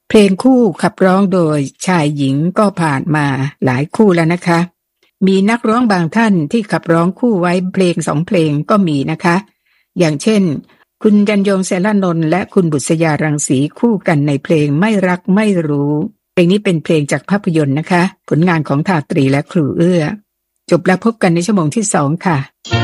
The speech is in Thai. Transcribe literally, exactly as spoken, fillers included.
เพลงคู่ขับร้องโดยชายหญิงก็ผ่านมาหลายคู่แล้วนะคะมีนักร้องบางท่านที่ขับร้องคู่ไว้เพลงสองเพลงก็มีนะคะอย่างเช่นคุณยันยงแสนนนท์และคุณบุษยารังสีคู่กันในเพลงไม่รักไม่รู้เพลงนี้เป็นเพลงจากภาพยนตร์นะคะผลงานของทาตรีและครูเอื้อจบแล้วพบกันในชั่วโมงที่สองค่ะ